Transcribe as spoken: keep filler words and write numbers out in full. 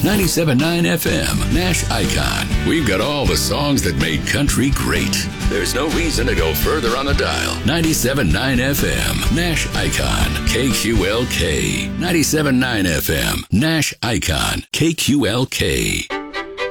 ninety-seven point nine F M, Nash Icon. We've got all the songs that made country great. There's no reason to go further on the dial. ninety-seven point nine F M, Nash Icon, K Q L K. ninety-seven point nine F M, Nash Icon, K Q L K.